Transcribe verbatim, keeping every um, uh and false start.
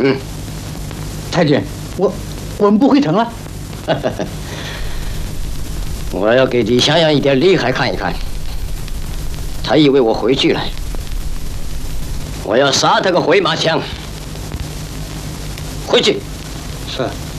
嗯， 太君，我我们不会成了。 我要给李香阳一点厉害看一看。他以为我回去了，我要杀他个回马枪。回去。 是。